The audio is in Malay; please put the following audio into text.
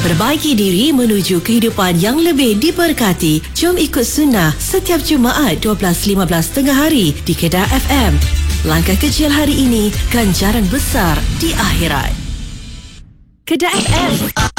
Perbaiki diri menuju kehidupan yang lebih diberkati. Jom ikut sunnah setiap Jumaat 12.15 tengah hari di Kedah FM. Langkah kecil hari ini, ganjaran besar di akhirat. Kedah FM.